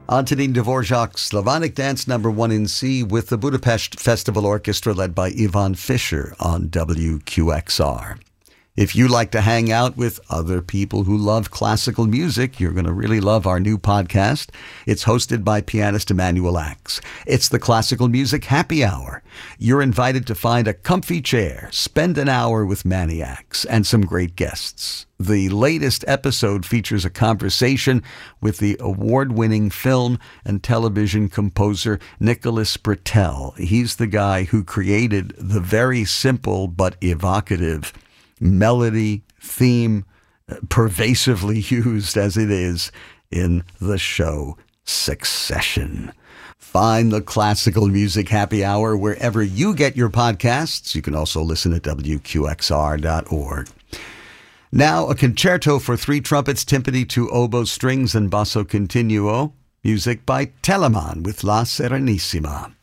Antonin Dvorak's Slavonic Dance No. 1 in C with the Budapest Festival Orchestra led by Ivan Fischer on WQXR. If you like to hang out with other people who love classical music, you're going to really love our new podcast. It's hosted by pianist Emanuel Axe. It's the Classical Music Happy Hour. You're invited to find a comfy chair, spend an hour with Maniacs, and some great guests. The latest episode features a conversation with the award-winning film and television composer Nicholas Britell. He's the guy who created the very simple but evocative melody theme, pervasively used as it is in the show Succession. Find the Classical Music Happy Hour wherever you get your podcasts. You can also listen at WQXR.org. Now, a concerto for 3 trumpets, timpani, 2 oboes, strings, and basso continuo. Music by Telemann with La Serenissima.